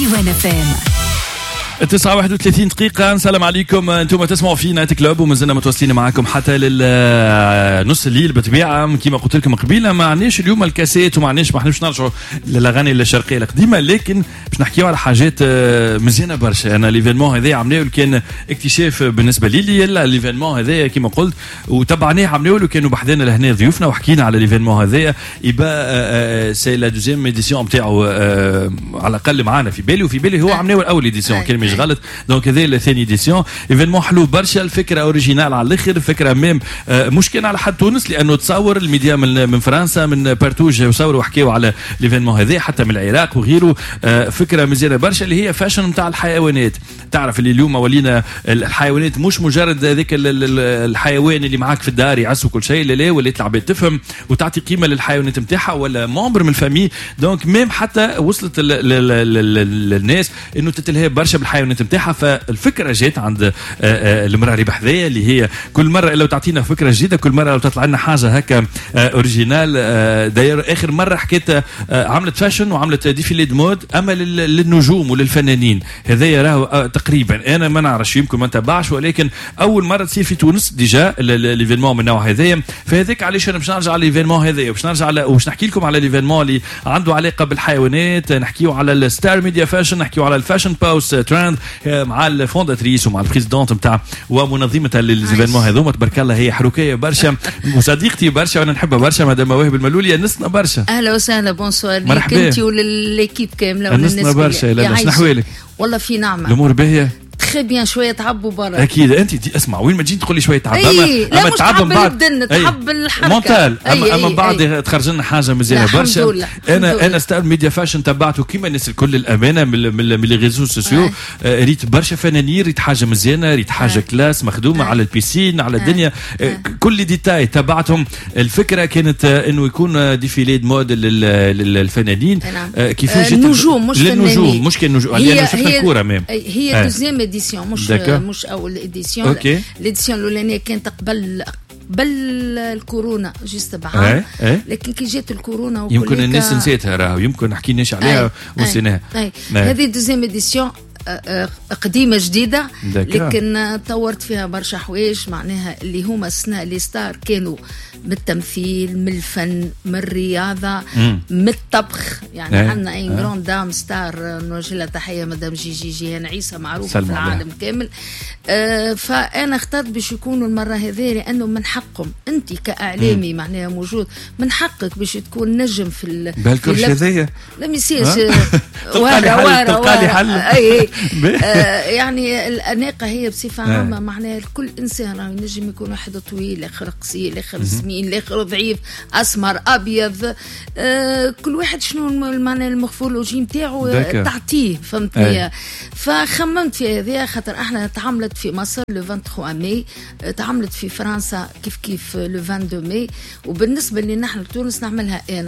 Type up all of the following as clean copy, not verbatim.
ديوان FM. 9:31 دقيقة. السلام عليكم، انتم تسمعوا في نايت كلوب ومازلنا متواصلين معاكم حتى للنص الليل بالطبيعة. كما قلت لكم قبيله ما عندناش اليوم الكاسيت وما عندناش نرجعوا للاغاني الشرقية القديمة، لكن باش نحكيو على حاجات مزيانة برشا. انا ليفينمون هذا عملناه كان اكتشاف بالنسبة لي ليفينمون هذا كما قلت، وتبعناه عملناه له كانوا بحذانا لهنا ضيوفنا وحكينا على ليفينمون هذا. يبقى سي لا دوزيام ايديسيون نتاعو على الاقل معانا في بالي هو عملناه الاول ايديسيون كان مش غلط. دونك هذا الثاني ايديسيون ايفينمون حلو برشا. الفكره اوريجينال على الاخر، فكره ميم مش كان على حد تونس لانه تصور الميديا من فرنسا من بارتوج وصوروا وحكيوا على ليفينمون هذا حتى من العراق وغيره. فكره مزيانه برشا اللي هي فاشن نتاع الحيوانات. تعرف اللي اليوم ولينا الحيوانات مش مجرد هذاك الحيوان اللي معاك في الدار يعس وكل شيء، لا ولات العباد تفهم وتعطي قيمه للحيوانات نتاعها ولا ممبر من الفامي. دونك ميم حتى وصلت للناس انه تتلهى برشا بالحيوانات نتاعها. فالفكره جات عند المراري بحذايا اللي هي كل مره لو تعطينا فكره جديده، كل مره لو تطلع لنا حاجه هكا اوريجينال. داير اخر مره حكيت عملت فاشن وعملت ديفيلي دو مود اما للنجوم وللفنانين. هذايا راهو تقريبا انا ما نعرفش يمكن ما نتابعش، ولكن اول مره تصير في تونس ديجا ليفينمون من النوع هذايا. فهذاك علاش انا باش نرجع على ليفينمون هذايا باش نرجع وباش نحكي لكم على ليفينمون اللي عنده علاقه بالحيوانات. نحكيو على الستار ميديا فاشن، نحكيو على الفاشن باوست ترند مع الفونداتريس ومع البريزيدونت نتاع ومنظمه للزيفينمون هذوما. تبارك الله هي حروكيه برشا وصديقتي برشا وانا نحبها برشا. مدام مواهب الملولي نسنا برشا. اهلا وسهلا، بونسوار ليك انت ولليكيب كامله نسنا برشا. لا شنو احوالك؟ والله في نعمه، الامور باهيه تخي بيان. شويه تعبوا برا اكيد. انت اسمع وين ما تجي تقول لي شويه تعب اما تعب من بعد تعب الحركه مونتال اما بعد تخرج لنا حاجه مزيانه برشا. انا ستار ميديا فاشن تبعته كيما الناس الكل الامانه من لي ريزو سوسيو. ريت برشا فنانين، ريت حاجه مزيانه، ريت حاجه كلاس مخدومه على البيسين على الدنيا. كل ديتاي تبعتهم. الفكره كانت انه يكون ديفيلي مود للفنانين كيفاش النجوم مش للنجوم مش كان نجوم. انا شفت الكوره ميم هي دوزيام اديسيون مش اول اديسيون. الاديسيون الاولانيه كانت قبل الكورونا جست بعام. لكن كي جات الكورونا يمكن الناس نسيتها راهو، يمكن نحكي ناش عليها ونسيناها. هذه دوزيام اديسيون قديمة جديدة، لكن طورت فيها برشا حوايج معناها اللي هما السنة اللي ستار كانوا من التمثيل، من الفن، من الرياضة، من الطبخ. يعني عندنا اين جراند دام ستار نوجه لها تحية مدام جيهان عيسى معروفة في العالم كامل. فأنا اخترت باش يكونوا المرة هذه لأنه من حقهم أنت كإعلامي معناها موجود، من حقك باش تكون نجم في بالكرش هذية. لا ميسيش تلقى لي حل. يعني الأناقة هي بصفة عامة معناها كل إنسان ينجم يكون واحد طويل، آخر قصير، آخر سمين، آخر ضعيف، أسمر، أبيض. كل واحد شنو المعنى المورفولوجي نتاعو تعطيه، فهمتني. فخممت في هذه خاطر احنا تعاملت في مصر لو 23 ماي، تعاملت في فرنسا كيف لو 22 ماي، وبالنسبة لي نحن لتونس نعملها أنا.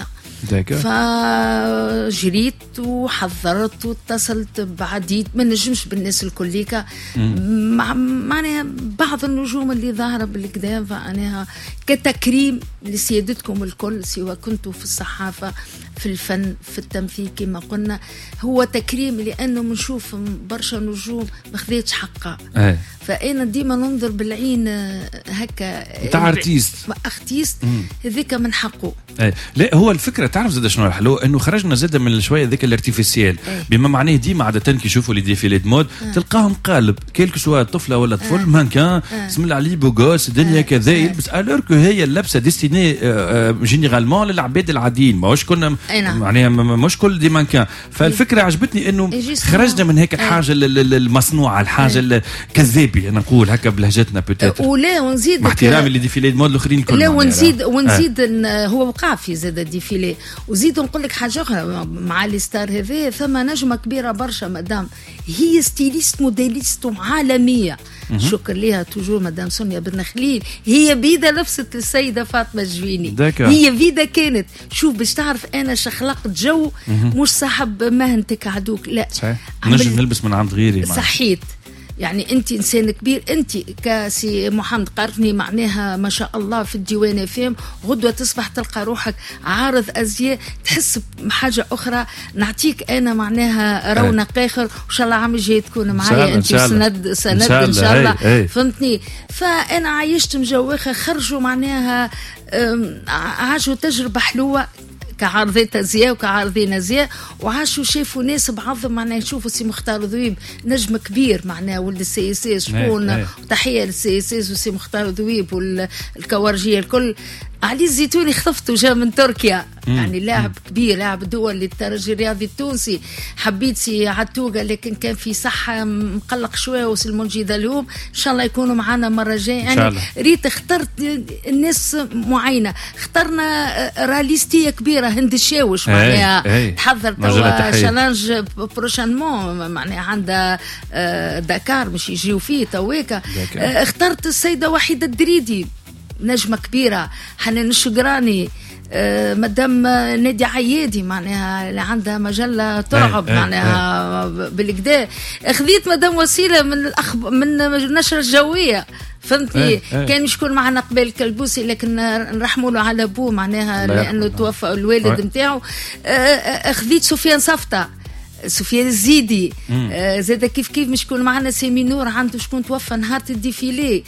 فجريت وحضرت واتصلت بعديد ما نجمش بالناس الكليكا معناها بعض النجوم اللي ظاهرة بالكدا. فأنا كتكريم لسيادتكم الكل سواء كنتوا في الصحافة في الفن في التمثيل كما قلنا، هو تكريم لأنه منشوف برشا نجوم ما خذيتش حقها. فأنا ديما ننظر بالعين هكا نتاع ارتيست هذيك من حقه. لا هو الفكره تعرف زاد شنو الحلو انه خرجنا زاد من شويه ذاك الارتيفيسيال بما معناه ديما عاده كي يشوفوا لي ديفيلي مود تلقاهم قالب كيلك سوا طفله ولا طفل مانكان بسم الله عليه بوغوس الدنيا كذا يلبس الورك هي اللبسه ديستيني جينيرالمون للعباد العاديين ماهوش كنا معناها مش كل دي مانكان. فالفكره عجبتني انه خرجنا من هيك الحاجه المصنوعه الحاجه الكذابه نقول هكا بلهجتنا بوتيتر. ولا ونزيد مع احترامي لديفيلي مود الاخرين كلهم. لا ونزيد هو وقع في زاد الديفيلي. وزيد نقول لك حاجه اخرى مع لي ستار هذا ثم نجمه كبيره برشا مدام هي ستيليست موديليست عالميه. شكر ليها توجور مدام سونيا بن خليل. هي بيدا لبست السيده فاطمه الجويني. هي بيدا كانت شوف باش تعرف انا شخلقت جو مش صاحب مهنتك عدوك لا نجم نلبس من عند غيري صحيت يعني انت انسان كبير، انت كسي محمد قرني معناها ما شاء الله في الديوان فهم، غدوه تصبح تلقى روحك عارض ازياء، تحس بحاجه اخرى. نعطيك انا معناها رونق اخر، وان شاء الله عام الجاي تكون معايا انت سند ان شاء الله. فهمتني؟ فانا عايشت مجوخه، خرجوا معناها عاشوا تجربه حلوه كعارضات ازياء وكعارضين ازياء، وعاشوا شافوا ناس بعضهم معناها يشوفوا سي مختار ذويب نجم كبير معناها ولد السي اس اس شكون، تحيه للسي اس اس وسي مختار ذويب والكورجيه الكل. علي الزيتوني خطفته جا من تركيا، يعني لاعب كبير، لاعب دول للترجي الرياضي التونسي. حبيت سي عتوقة لكن كان في صحة مقلق شوية، وسي المنجدة اليوم إن شاء الله يكونوا معنا مرة جاية. يعني ريت اخترت الناس معينة، اخترنا راليستية كبيرة هند الشاوش معناها تحضر توا شالنج بروشانمون معناها عندها داكار مش يجيو فيه تويكا. اخترت السيدة وحيدة الدريدي نجمة كبيرة، حنان الشقراني، مدام نادي عيادي معناها اللي عندها مجلة ترعب معناها بالكدا. اخذيت مدام وسيلة من النشرة الجوية، فهمتي؟ كان شكون معنا قبل كلبوسي لكن نرحموا له على ابوه معناها لانه توفى الوالد نتاعو. اخذيت سفيان صفطة، سفيان الزيدي، زاد كيف مش شكون معنا سامي نور عنده شكون توفى نهار الديفيلي.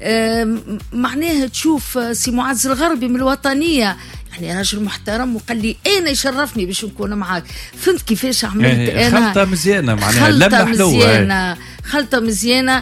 معناها تشوف سي معز الغربي من الوطنية، يعني راجل محترم وقال لي انا يشرفني باش نكون معاك. فهمت كيفاش عملت انا خلطه مزيانه معناها لمه حلوه، خلطه مزيانه.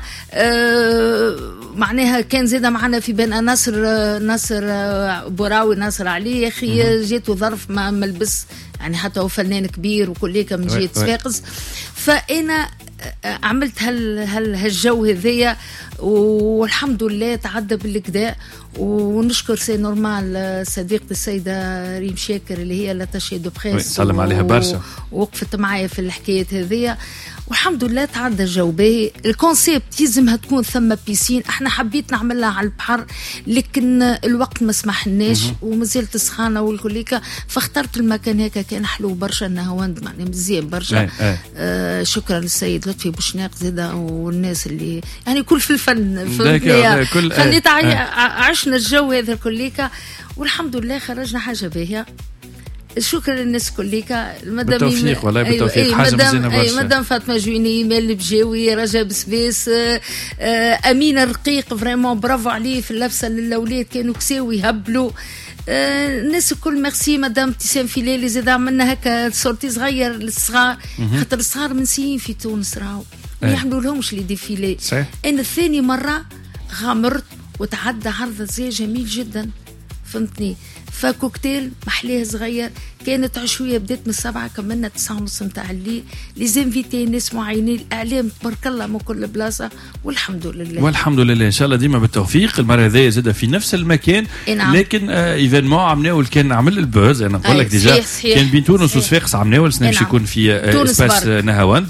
معناها كان زاده معنا في بين ناصر بوراوي، ناصر علي يا اخي جاته ظرف ما ملبس، يعني حتى هو فنان كبير وكليك من جهه صفاقس. فانا عملت هالجو هذيا والحمد لله تعدى بالكدا. ونشكر سي نورمال صديقتي السيده ريم شاكر اللي هي لا تشي دو بريس، سلم عليها برشا، وقفت معايا في الحكايه هذيا والحمد لله تعدى الجو باهي. الكونسيبت يلزمها تكون ثم بيسين، احنا حبيت نعملها على البحر لكن الوقت ما سمحناش ومازلت سخانه والكليكا، فاخترت المكان هيك كان حلو برشا، النهاوند معناها مزيان برشا. شكرا للسيد لطفي بوشناق زاده والناس اللي يعني كل في الفن خليت عشنا الجو هذا الكليكا والحمد لله خرجنا حاجه باهيه. شكرا للناس كليكا، مدام بالتوفيق والله بالتوفيق. حاجه مزيانه برشا، مدام فاطمه جويني، مال البجاوي، رجب سبيس، امينه الرقيق فريمون برافو عليه في اللبسه للاولاد كانوا كساوي يهبلوا. الناس الكل ميرسي. مدام ابتسام فيلالي زاد عملنا هكا صورتي صغير للصغار، خاطر الصغار منسيين في تونس راهو ما يعملوا لهمش لي ديفيلي. انا ثاني مره غامرت وتعدى عرض زي جميل جدا، فهمتني؟ فكوكتيل محليه صغير، كانت عشويه بدات من 7 كملنا 9:30 نتاع الليل. لي زانفيتي ناس معينين، الاعلام تبارك الله من كل بلاصه والحمد لله. والحمد لله ان شاء الله ديما بالتوفيق. المره هذه زاد في نفس المكان لكن ايفينمون عملناه كان عمل البوز. انا نقول لك ديجا كان بين تونس وصفاقس عملناه باش يكون في اسباس نهاوند.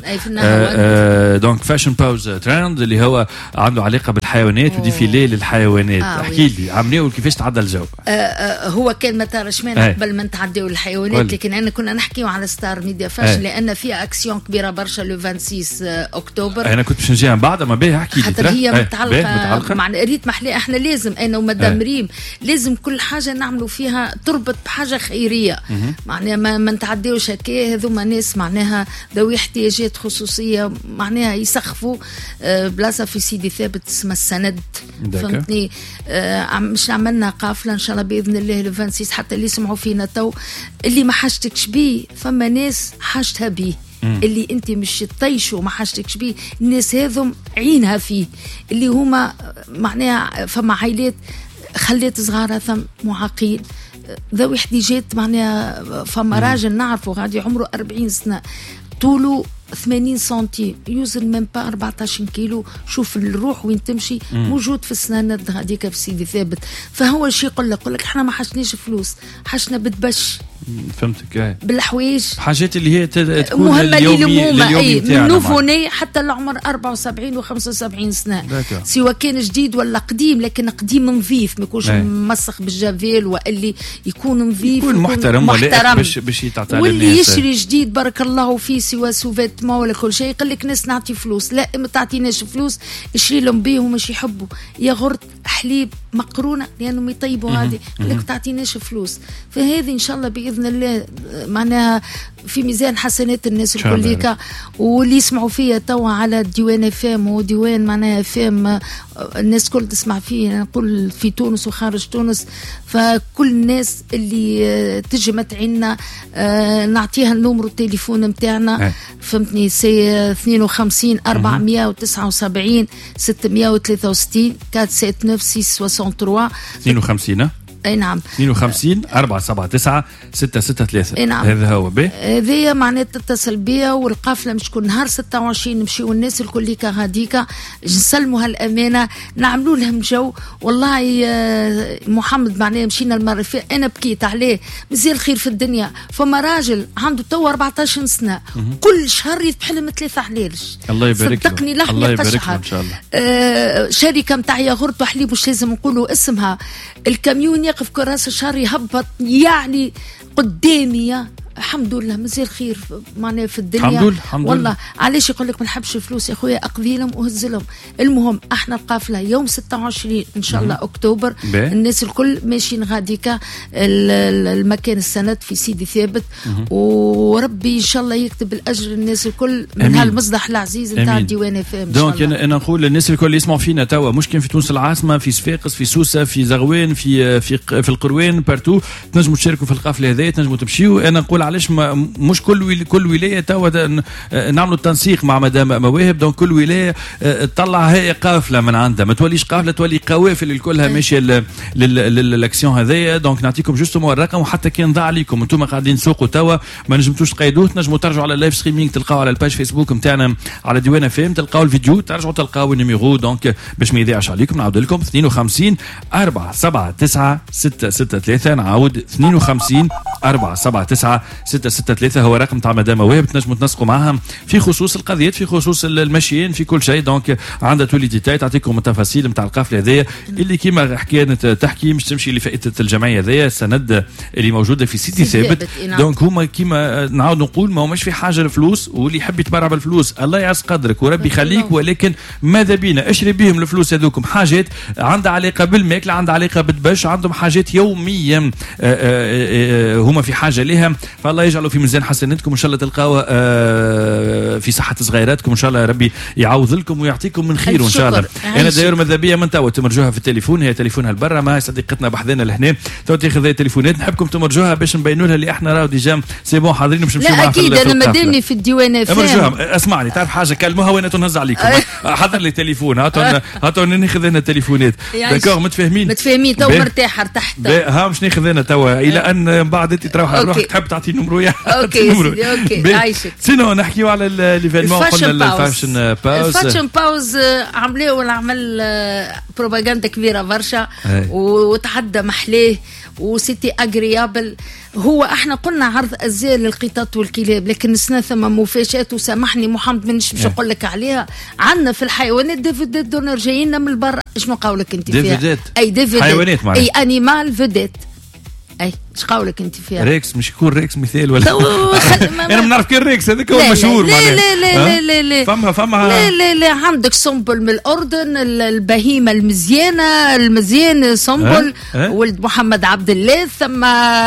دونك فاشن باوز ترند اللي هو عنده علاقه بالحيوانات وديفيلي للحيوانات. احكي لي عملناه كيفاش تعدى الجو؟ هو كان مطار شمال قبل ما نتعداو الحيوانات، لكن انا كنا نحكيو على ستار ميديا فاشن لان فيها اكسيون كبيره برشا لو 26 اكتوبر. انا كنت باش نجي من بعد ما باهي احكي لي خاطر هي متعلقه مع ريت محليه. احنا لازم انا ومدام ريم لازم كل حاجه نعملوا فيها تربط بحاجه خيريه، معناها ما نتعداوش هكا. هذوما ناس معناها ذوي احتياجات خصوصيه معناها يسخفوا بلاصه في سيدي ثابت اسمها السند، فهمتني؟ مش عملنا قافله ان شاء الله باذن الله لو 26 حتى اللي يسمعوا فينا تو اللي ما حاجتكش بيه فما ناس حاجتها بيه. اللي انت مش تطيشه وما حاجتكش بيه الناس هذم عينها فيه، اللي هما معناها فما عائلات خليت صغارها ثم معاقين ذوي احتياجات معناها. فما راجل نعرفه غادي عمره 40 سنه طوله 80 سنتي يوزن من با 14 كيلو. شوف الروح وين تمشي موجود في السنانات هذيك في سيدي ثابت. فهو الشيء يقول لك احنا ما حشناش فلوس، حشنا بتبش فهمتك. بالحوايج حاجات اللي هي تكون مهمه اليومي من نوفوني حتى العمر 74 و75 سنه، سواء كان جديد ولا قديم، لكن قديم نظيف، ما يكونش ممسخ بالجافيل، واللي يكون نظيف يكون محترم باش يتعطى للناس. واللي يشري جديد بارك الله فيه سواء سوفيت ما ولا كل شيء، يقول لك ناس نعطي فلوس، لا ما تعطيناش فلوس، اشري لهم بيهم مش يحبوا ياغورت حليب مقرونه لانهم يطيبوا هذه، يقول لك تعطيناش فلوس. فهذه ان شاء الله باذن الله معناها في ميزان حسنات الناس الكليكا، واللي يسمعوا فيا توا على الديوان فام، وديوان معناها فام الناس كل تسمع فيه، نقول في تونس وخارج تونس، فكل الناس اللي تجي تعينا نعطيها النمر التليفون نتاعنا، فهمتني، سي 52 479 663 479 663 52 اي نعم 52 479 663. اي نعم هذا هو به هذه معناتها تتصل بيا، والقافله مش تكون نهار 26 نمشيو الناس الكليكا هذيك نسلموا هالامانه، نعملوا لهم جو. والله محمد معناها مشينا المره فيها انا بكيت عليه، مزيان خير في الدنيا. فما راجل عنده تو 14 سنه كل شهر يذبح له 3 حلالش، الله يبارك له، صدقني لحم يقشعها ان شاء الله. شركه نتاع ياغورت وحليب مش لازم نقولوا اسمها، الكاميون يقف كراس الشهر يهبط يعني قدامي، الحمد لله مازال خير معناها في الدنيا الحمد والله. علاش يقول لك ما نحبش الفلوس يا خويا، اقضي لهم وهز لهم. المهم احنا القافله يوم 26 ان شاء الله اكتوبر، الناس الكل ماشيين غاديكا المكان السند في سيدي ثابت، وربي ان شاء الله يكتب الاجر للناس الكل من هالمصدح العزيز نتاع الديوان فام. دونك انا نقول للناس الكل اللي يسمعوا فينا توا، مش كان في تونس العاصمه، في صفاقس، في سوسه، في زغوان، في القروان، بارتو تنجموا تشاركوا في القافله هذه، تنجموا تمشيوا. انا نقول علاش مش كل ولايه توا نعملوا التنسيق مع مدام مواهب، دونك كل ولايه تطلع هي قافله من عندها، ما توليش قافله، تولي قوافل الكلها ماشيه للاكسيون هذايا. دونك نعطيكم جوستومون الرقم، وحتى كان ضاع عليكم انتم قاعدين تسوقوا توا ما نجمتوش تقيدوه، تنجموا ترجعوا على اللايف ستريمينغ، تلقاو على الباج فيسبوك نتاعنا على ديوان فام، تلقاو الفيديو، ترجعوا تلقاو النيميرو. دونك باش ما يضيعش عليكم نعاود لكم 52 479 663، نعاود 52 479 663 هو رقم تاع مدام مواهب، تنجموا تنسقوا معها في خصوص القضيات، في خصوص المشيين، في كل شيء. دونك عندها تولي ديتاي تعطيكم التفاصيل نتاع القافله هذيا اللي كيما كانت تحكي مش تمشي لفائده الجمعيه هذيا السند اللي موجوده في سيدي ثابت. دونك هما كيما نعاود نقول ما هماش في حاجه الفلوس، واللي يحب يتبرع بالفلوس الله يعز قدرك وربي يخليك، ولكن ماذا بينا اشري بهم الفلوس هذوكم حاجات عندها علاقه بالماكله، عندها علاقه بالدبش، عندهم حاجات يوميا هما في حاجه لها، فالله يجعله في ميزان حسناتكم ان شاء الله، تلقاوها في صحه صغيراتكم ان شاء الله، ربي يعوض لكم ويعطيكم من خير ان شاء الله. انا داير ماذا بيا من توا تمرجوها في التليفون، هي تليفونها البرا، ما صديقتنا بحذانا لهنا تو تاخذ التليفونات، نحبكم تمرجوها باش نبينوا لها اللي احنا راهو ديجا سي بون حاضرين باش نمشيو معاها. لا اكيد انا مادامني في الديوان فهم امرجوها. اسمعني تعرف حاجه كلموها وانا تنهز عليكم حضر لي تليفون هاتوا ناخذ انا التليفونات داكور متفاهمين تو مرتاحه ارتحت ها مش ناخذ انا توا الى ان بعد انت تروح روحك تحب تعطي النمرو يا اوكي عايشك. سينو نحكيو على ليفينمون، قلنا الفاشن باوز. الفاشن باوز عملوا العمل بروباغندا كبيره برشا وتحدى محليه وسيتي اغريابل. هو احنا قلنا عرض ازياء للقطط والكلاب، لكن السنه ثم مفاجات، وسامحني محمد مانيش باش نقول لك عليها. عندنا في الحيوانات ديفيدات دونر جايين من برا، شنو قولك انت فيها؟ ديفيدات اي ديفيدات حيوانات معناها اي انيمال فيدات. اي ايش قولك انت فيها؟ ريكس مش يكون ريكس مثال ولا انا ما نعرف كان ريكس هذاك هو المشهور معناها. لا فما لا عندك سنبل من الاردن، البهيمه المزيان سنبل ولد محمد عبد الله. ثم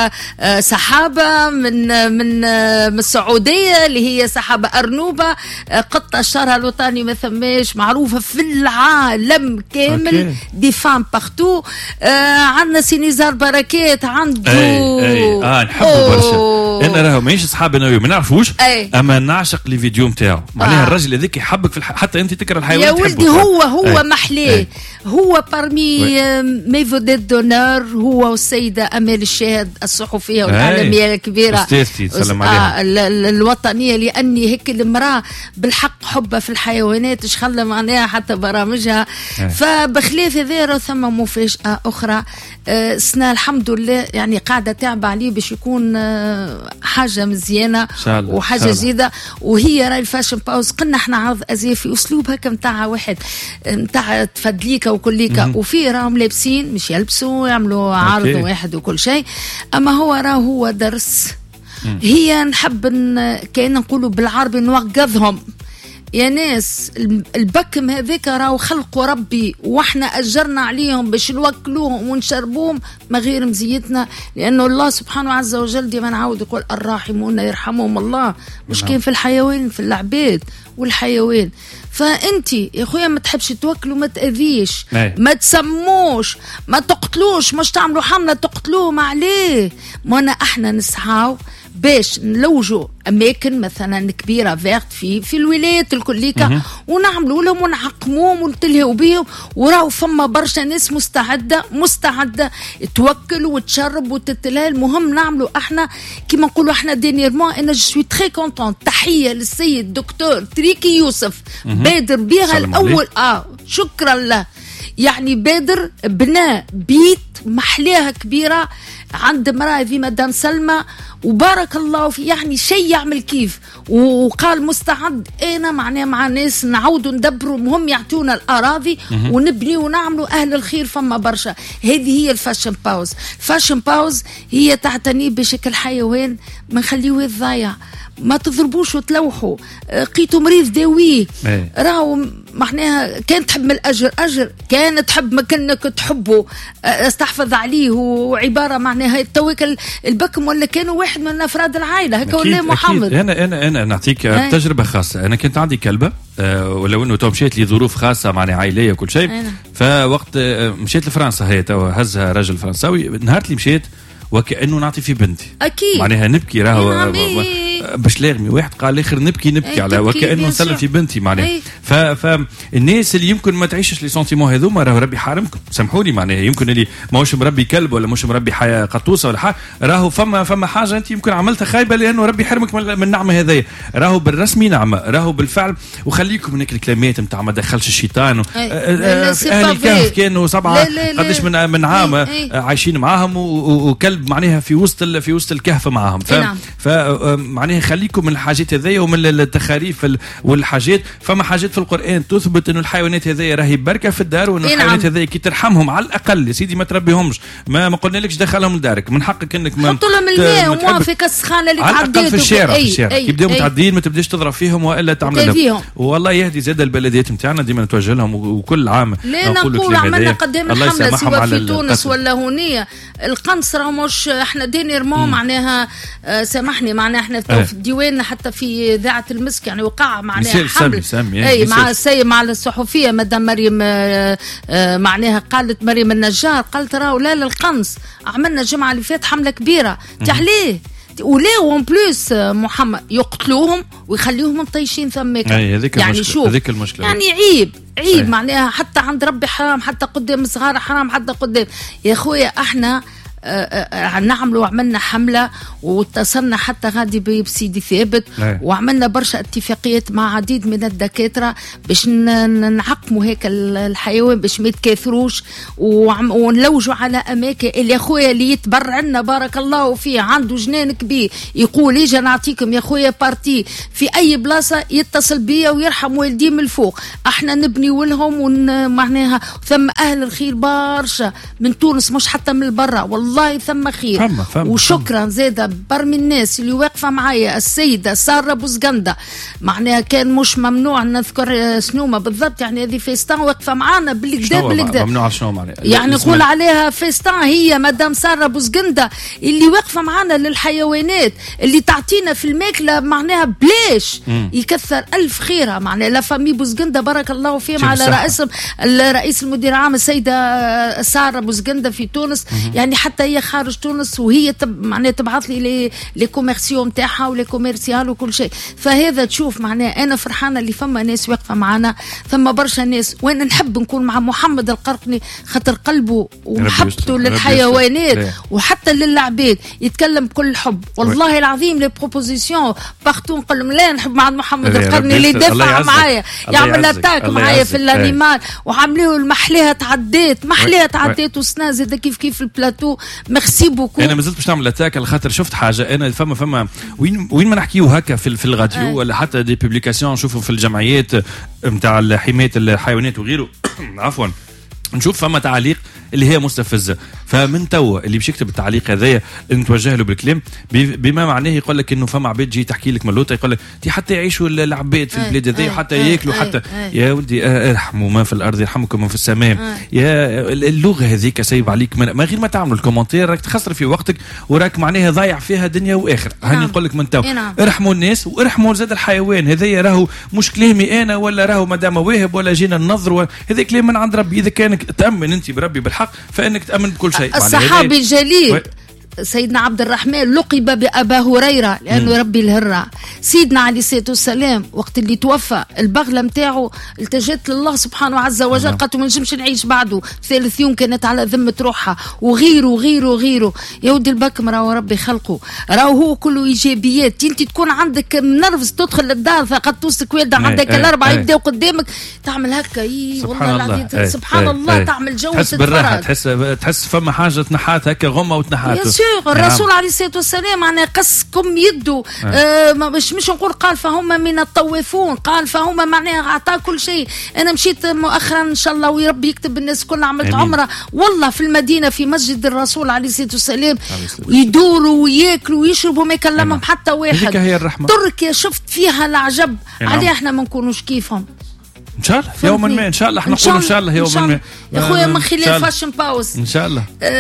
سحابه من السعوديه اللي هي سحابه ارنوبه، قطه شهرها الوطني ما ثماش، معروفه في العالم كامل، دي فام باختو. عندنا سينيزار بركات عنده نحبه برشا. انا راهو ماهيش اصحاب انا ما نعرفوش، اما نعشق لي فيديو نتاعو معناها. الراجل هذاك يحبك في حتى انت تكره الحيوانات يا ولدي. هو محليه. هو بارمي ميفوديت دونور، هو والسيده امال الشاهد الصحفيه والاعلاميه الكبيره استاذتي تسلم عليها الوطنيه، لاني هيك المراه بالحق حبها في الحيوانات اش خلى معناها حتى برامجها. فبخلاف هذا ثم مفاجاه اخرى السنه الحمد لله، يعني يعني قاعده تعب عليه باش يكون حاجه مزيانه وحاجه جديده. وهي راي الفاشن باوز قلنا احنا عرض ازياء في اسلوب هكا نتاع واحد نتاع تفدليكا وكليكا، وفي راهم لابسين مش يلبسوا يعملوا عرض واحد وكل شيء، اما هو درس. هي نحب كأن نقولوا بالعربي نوقظهم يا ناس، البكم هذاك راهو خلقوا ربي واحنا اجرنا عليهم باش نوكلوهم ونشربوهم ما غير مزيتنا، لانه الله سبحانه عز وجل ديما نعاود يقول الراحمون يرحمهم الله، مش كان في الحيوان في العباد والحيوان. فانت يا خويا ما تحبش توكلوا، ما تاذيش، ما تسموش، ما تقتلوش، مش تعملوا حمله تقتلوه، ما عليه. ما احنا نسعاو باش نلوجوا اماكن مثلا كبيره فيرت في الولايات الكليكا ونعملوا لهم ونعقموهم ونتلهوا بهم، وراو فما برشا ناس مستعده توكل وتشرب وتتلهى. المهم نعملوا احنا كيما نقولوا احنا دينيرمون. انا جو سوي تري كونتون. تحيه للسيد دكتور تريكي يوسف بادر بها الاول. شكرا له. يعني بادر بناء بيت محلاها كبيره عند مراه في مدام سلمى وبارك الله في، يعني شيء يعمل كيف، وقال مستعد انا معناه مع ناس نعودوا ندبروا، المهم يعطونا الاراضي ونبني ونعملوا اهل الخير. فما برشا. هذه هي الفاشن باوز. الفاشن باوز هي تعتني بشكل حيوان، ما نخليوه يضيع، ما تضربوش وتلوحوا. قيتوا مريض داويه، راهو معناها كان تحب من الاجر اجر، كان تحب مكانك تحبه استحفظ عليه، وعباره معناها توكل البكم ولا كانوا واحد من افراد العائله هكا ولا محمد. انا نعطيك تجربه خاصه. انا كنت عندي كلبه ولو انه تو مشيت لي ظروف خاصه معناها عائليه وكل شيء. فوقت مشيت لفرنسا، هي تو هزها رجل فرنساوي، نهار اللي مشيت وكأنه نعطي في بنتي أكيد معناها نبكي. راهو باش لاغمي واحد قال الاخر نبكي على وكأنه نسلم في بنتي معناها. فالناس اللي يمكن ما تعيشش لي سونتيمون هذوما راهو ربي حارمكم، سامحوني معناها. يمكن اللي ماهوش مربي كلب ولا مش مربي قطوسه ولا حاجه، راهو فما حاجه انت يمكن عملتها خايبه لانه ربي حرمك من النعمه هذيا. راهو بالرسمي نعمه، راهو بالفعل. وخليكم من الكلمات نتاع ما دخلش الشيطان. اهل الكهف كانوا 7 قداش من عام عايشين معاهم، وكلب معناها في وسط الكهف معاهم. معناها خليكم من الحاجات هذيا ومن التخاريف والحاجات. فما حاجات في القرآن تثبت انه الحيوانات هذيا راهي بركه في الدار، وانه الحيوانات هذيا كي ترحمهم على الاقل يا سيدي ما تربيهمش، ما قلنا لكش دخلهم لدارك، من حقك انك ما حط لهم الماء وموافق السخانه اللي تعديت في الشارع. كي يبداو متعدين ما تبداش تضرب فيهم والا تعمل لهم. والله يهدي زاد البلديات نتاعنا ديما نتوجه لهم، وكل عام نقول عملنا قدام الحمله سواء في تونس ولا هونيه. القنص راه مش احنا دينيرمون معناها سامحني معناها احنا في ديواننا حتى في اذاعه المسك يعني وقع معناها حمل مع السيد مع الصحفيه مدام مريم معناها قالت مريم النجار قالت راهو لا للقنص عملنا الجمعه اللي فاتت حمله كبيره عليه ولا اون بلوس محمد يقتلوهم ويخليوهم مطيشين ثمك. يعني شوف هذيك المشكله يعني عيب معناها حتى عند ربي حرام، حتى قدام الصغار حرام، حتى قدام يا خويا احنا نعملوا وعملنا حملة واتصلنا حتى غادي بسيدي ثابت وعملنا برشا اتفاقيات مع عديد من الدكاترة باش نعقموا هيك الحيوان باش ما يتكاثروش ونلوجوا على أماكن. اللي يا خويا اللي يتبرع لنا بارك الله فيه عنده جنان كبير يقول يجي نعطيكم يا خويا بارتي في أي بلاصة يتصل بيا ويرحم والديه من الفوق. احنا نبني ولهم ومعناها ثم أهل الخير برشا من تونس مش حتى من البرا والله ثم خير. وشكرا زيادة برمي الناس اللي واقفة معايا السيدة سارة بوزغندا معناها كان مش ممنوع نذكر سنومة بالضبط يعني هذه فيستان واقفة معانا بالكدا ممنوع شنو معناها يعني نقول عليها فيستان. هي مدام سارة بوزغندا اللي واقفة معانا للحيوانات اللي تعطينا في الماكلة معناها بلاش يكثر ألف خيرها معناها لا فامي بوزغندا بارك الله فيهم على الرئيس المدير العام السيدة سارة بوزغندا في تونس يعني حتى هي خارج تونس وهي معناها تبعث لي لي كوميرسيون نتاعها ولي كوميرسيال وكل شيء. فهذا تشوف معناها انا فرحانه اللي فما ناس واقفه معنا ثم برشا ناس وانا نحب نكون مع محمد القرقني خاطر قلبه ومحبته للحيوانات وحتى للعباد يتكلم بكل حب والله العظيم لي بروبوزيسيون بارتو نقول لهم لا نحب مع محمد القرقني اللي يدافع معايا يعمل اتاك معايا في الانيمال وعاملوه المحليه تعديت وسنا زاد كيف البلاتو ميرسي بوكو. انا مازلت باش نعمل اتاك على خاطر شفت حاجه، انا فما وين ما نحكيو هكا في الراديو ولا حتى دي بوبليكاسيون نشوفوا في الجمعيات نتاع حمايه الحيوانات وغيره عفوا، نشوف فما تعليق اللي هي مستفزه. فمن توا اللي باش يكتب التعليق هذايا نتوجه له بالكلام بما معناه يقول لك انه فما عباد تجي تحكي لك ملوطه يقول لك دي حتى يعيشوا العباد في البلاد هذيا حتى ياكلوا حتى يا ولدي ارحموا ما في الارض يرحمكم من في السماء. يا اللغه هذيك سايب عليك ما غير ما تعملوا الكومنتير راك تخسر في وقتك وراك معناها ضايع فيها دنيا واخر. هاني نقول لك من توا ارحموا الناس وارحموا زاد الحيوان هذايا، راهو مش كلامي انا ولا راهو مدام واهب ولا جينا النظر، هذا كلام من عند ربي. اذا كانك تامن انت بربي بالحق فانك تامن بكل شيء. الصحابي الجليل سيدنا عبد الرحمن لقب بأبا هريرة لأنه ربي الهرة. سيدنا عليه الصلاة والسلام وقت اللي توفى البغلة متاعه التجت لله سبحانه عز وجل، قالت ما نجمش نعيش بعده، 3 يوم كانت على ذمة روحها، وغيره وغيره وغيره. يا ودي البكم راهو ربي خلقه، راهو هو كله إيجابيات. انت تكون عندك نرفز تدخل الدار فقد توسك والدة عندك الأربعة يبداو قدامك تعمل هكا والله العظيم سبحان الله تعمل جو تحس بالراحة، تحس فما حاجة تنحات هكا غمة وتنحات. الرسول عليه الصلاة والسلام معناه قسكم يده مش نقول قال فهم من الطوافون، قال فهم معناها أعطاه كل شيء. أنا مشيت مؤخرا إن شاء الله ويربي يكتب الناس كلها عملت عمرة والله في المدينة في مسجد الرسول عليه الصلاة والسلام يدوروا وياكلوا ويشربوا ما يكلمهم حتى واحد. تركيا شفت فيها العجب عليه احنا ما نكونوش كيفهم. ان شاء الله يوما ما ان شاء الله احنا نقول ان شاء الله يوما ما يا خويا من خلال فاشن باوز ان شاء الله.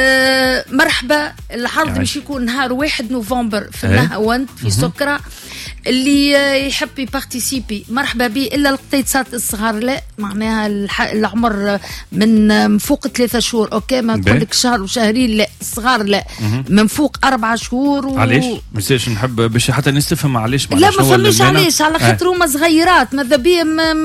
مرحبا. العرض باش يكون نهار 1 نوفمبر في النهاوند في سكرة. اللي يحب يبارتيسيبي مرحبا به، الا القطيصات الصغار لا، معناها العمر من فوق 3 شهور اوكي، ما تقول لك شهر وشهرين لا، الصغار لا من فوق 4 شهور علاش مازالش نحب باش حتى نستفهم علاش لا ما فهمش علاش، على خاطر هما صغيرات ماذا بيا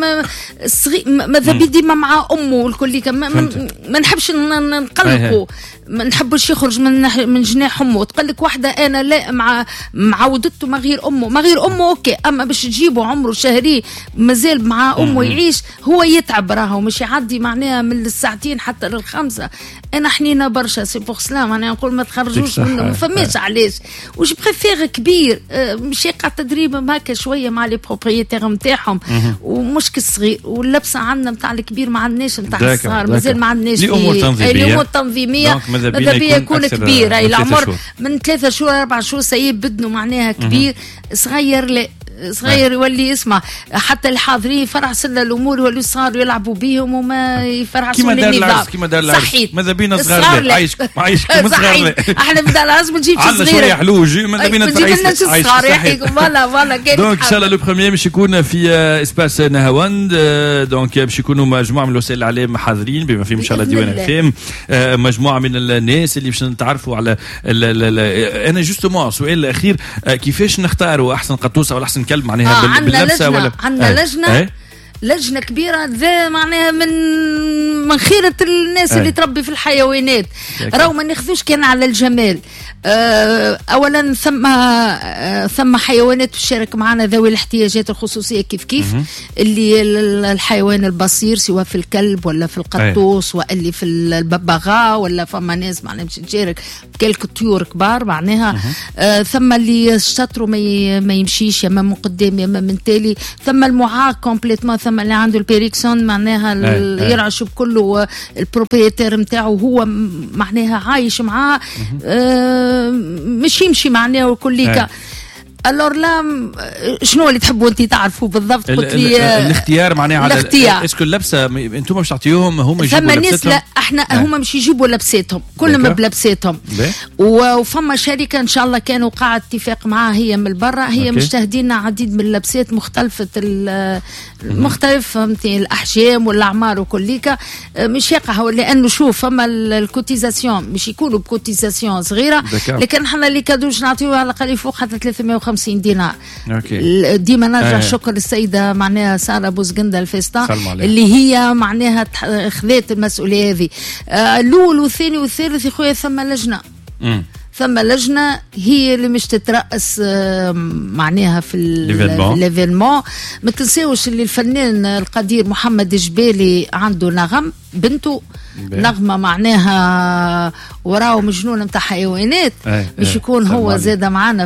ماذا بي ديما مع امه والكل ما نحبش نقلقوا، ما نحبش يخرج من جناح امه. تقول لك واحده انا لا مع ودته ما غير امه اوكي، اما باش تجيبه عمره شهري مازال مع امه يعيش هو يتعب راهو مش يعدي معناها من الساعتين حتى لل5. انا حنينه برشا سي بوغ سلام انا نقول ما تخرجوش منه ما فماش علاش. وش بريفير كبير مش يقع تدريب هكا شويه مع لي بروبريتير نتاعهم ومش كصغير، واللبسه عندنا نتاع الكبير ما عندناش نتاع الصغار مازال ما عندناش الامور التنظيميه ماذا بيا يكون كبير. اي العمر من 3 شهور 4 شهور سيب بدنه معناها كبير، صغير لا صغير يولي يسمع حتى الحاضرين فرح سله الامور يولوا صغار يلعبوا بيهم وما يفرحش من النظام كيما دار العرس ماذا بينا صغار عايش كيما صغار احنا بدنا العرس ما نجيبش صغير شويه حلوج ماذا بينا عايش صغار يحكي فوالا دونك ان شاء الله لو بروميير باش يكون في اسباس نهاوند. دونك باش يكونوا مجموعه من وسائل الاعلام حاضرين بما فيهم ان شاء الله ديوان الفيلم، مجموعه من الناس اللي باش نتعرفوا على انا جوستومون السؤال الاخير كيفاش نختاروا احسن قطوسه ولا احسن كلب معناها باللبسه ولا عندنا لجنة كبيرة ذا معناها من خيرة الناس اللي تربي في الحيوانات، راهو ما ناخذوش كان على الجمال. اولا ثم حيوانات تشارك معنا ذوي الاحتياجات الخصوصيه كيف اللي الحيوان البصير سواء في الكلب ولا في القطوس ولا في الببغاء ولا فما ناس معناها باش تشارك بكلك طيور كبار معناها. ثم اللي الشطر ما يمشيش يما من قدام يما من تالي، ثم المعاق كومبليتمون، ثم اللي عنده البيريكسون معناها يرعش بكله البروبريتير نتاعو هو معناها عايش معاه مش يمشي معناه وكليكا. الور لا شنو اللي تحبوا انت تعرفوا بالضبط؟ قلت لي الاختيار معناها على اسكو اللبسه انتم باش تعطيوهم هم يجيبوا لبستهم؟ لا احنا هم مش يجيبوا لبساتهم كلهم بلبساتهم. وفما شركه ان شاء الله كانوا قاعد اتفاق معها هي من برا، هي مجتهدين عديد من اللبسات مختلفه فهمتي الاحجام والاعمار وكليكا مش يقع، لانه شوف فما الكوتيزاسيون مش يكونوا بكوتيزاسيون صغيره، لكن احنا اللي كادوش نعطيوها على الاقل فوق حتى 350 دينار. ديما نرجع شكر السيده معناها ساره بوزقنده الفيستا اللي هي معناها خذت المسؤوليه هذه. الاول والثاني والثالث يا خويا ثم لجنه هي اللي مش تترأس معناها في ليفينمون. ما تنساوش اللي الفنان القدير محمد جبالي عنده نغم بنته نغمة معناها وراه مجنون متاع حيوانات مش يكون هو زاد معنا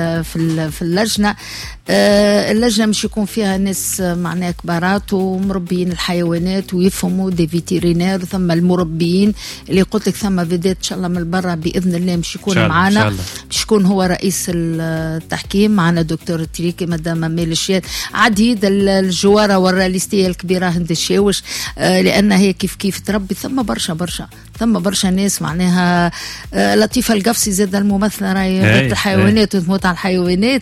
في اللجنة. اللجنة مش يكون فيها ناس معناها كبارات ومربيين الحيوانات ويفهموا دي فيترينير، ثم المربيين اللي قلت لك ثم فيديت ان شاء الله من برا باذن الله مش يكون معنا، مش يكون هو رئيس التحكيم معنا دكتور التريكي مدام ميل الشياد عديد الجواره والرياليستيه الكبيره هند الشاوش، لان هي كيف تربي ثم برشا ناس معناها لطيفه القفصي زاد الممثله راهي ضد الحيوانات وتموت على الحيوانات.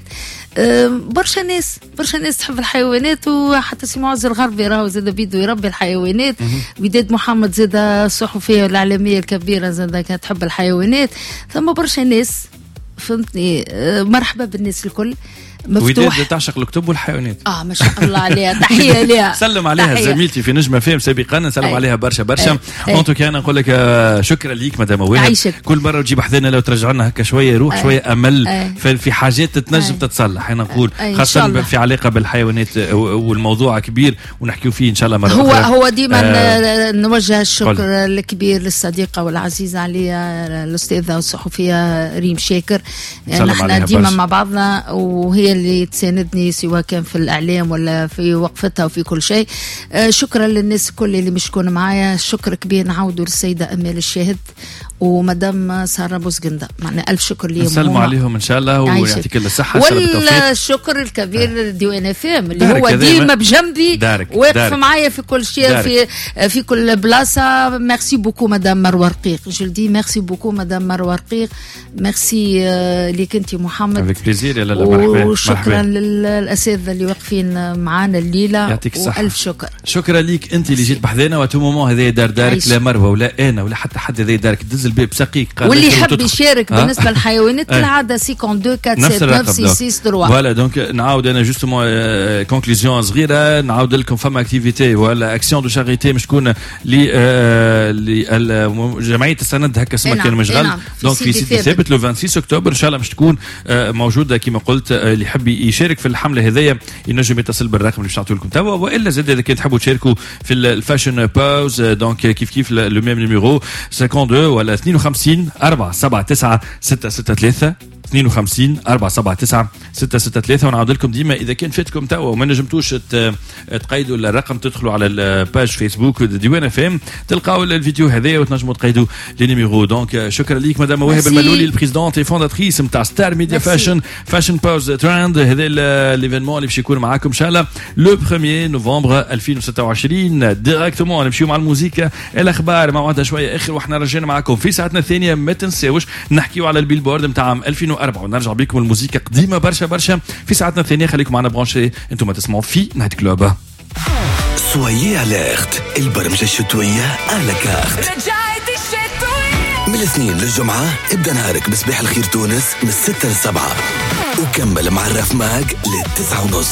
برشا ناس تحب الحيوانات، وحتى سي معز الغربي راهو زاد بيدو يربي الحيوانات، وداد محمد زاد الصحفيه والإعلامية الكبيرة زاد كانت تحب الحيوانات. ثم برشا ناس فهمتني، مرحبا بالناس الكل. وداد تعشق الكتب والحيوانات. ما شاء الله عليها، تحيه ليها. سلم عليها زميلتي في نجمة فيم سابقا، نسلم عليها برشا. انتو كان نقول لك شكرا ليك مدام وهاب، كل مره تجيب حذنا لو ترجع لنا هكا شويه روح شويه امل في حاجات تتنجم تتصلح. انا نقول خاصه في علاقه بالحيوانات والموضوع كبير ونحكيو فيه ان شاء الله مره اخرى. هو ديما نوجه الشكر الكبير للصديقه والعزيزه عليا الاستاذه والصحفيه ريم شاكر، نحن ديما مع بعضنا وهي اللي تساندني سواء كان في الإعلام ولا في وقفتها وفي كل شيء. شكرا للناس كل اللي مش كون معايا. شكر كبير نعودوا للسيدة أمال الشاهد ومدام سارة بوزقندة، معنا ألف شكر ليهم. نسلموا عليهم إن شاء الله ويعطيك الصحة والشكر الكبير لديوان فام اللي هو ديما بجنبي واقف معايا في كل شيء في كل بلاصة. ميرسي بوكو مدام مروة رقيق، جو دي ميرسي بوكو مدام مروة رقيق، ميرسي ليك انت محمد. افيك بليزير. يا لا مرحبا. وشكرا للأساتذة اللي واقفين معانا الليلة، يعطيك الصحة. وألف شكر. شكرا ليك انت اللي جيت بحذانا وتو مومون هذا دارك لا مروة ولا انا ولا حتى حد هذا دارك دز الباب سقيق واللي يحب يشارك بالنسبه للحيوانات كالعاده 52 4 فوالا. دونك نعاود انا جوستومون كونكلوزيون صغيره، نعاود لكم فما اكتيفيتي ولا اكسيون دو شاريتي مش تكون جمعيه السند هكا اسمها كان مشغل. دونك في سيدي ثابت لو 26 اكتوبر ان شاء الله مش تكون موجوده كما قلت. اللي يحب يشارك في الحمله هذيا ينجم يتصل بالرقم اللي باش نعطيه لكم توا، والا زاد اذا كنت تحبوا تشاركوا في الفاشن باوز دونك كيف لو ميم نيميرو 52 ولا 52 479 663 52 479 663. ونعاود لكم ديما اذا كان فاتكم توا وما نجمتوش تقيدوا الرقم تدخلوا على الباج فيسبوك ديوان اف ام تلقاو الفيديو هذايا وتنجموا تقيدوا لي نيميرو. دونك شكرا ليك مدام وهاب الملولي البريزيدونت اي فونداتريس نتاع ستار ميديا فاشن باوز ترند. هذا ليفينمون اللي باش يكون معاكم ان شاء الله لو 1 نوفمبر 2026 ديريكتومون. نمشيو مع الموسيقى الاخبار مع وقتها شويه اخر واحنا رجعنا معاكم في ساعتنا الثانيه. ما تنساوش نحكيو على البيلبورد نتاع عام 2004 ونرجع بكم الموسيقى قديمه برشا في ساعتنا الثانيه. خليكم معنا برانشي انتم تسمعوا في نايت كلوب. سويي اليرت البرمجه الشتويه على كارت. رجعت الشتويه من الاثنين للجمعه ابدا نهارك بصباح الخير تونس من 6 ل 7 وكمل مع الرف ماج ل 9:30.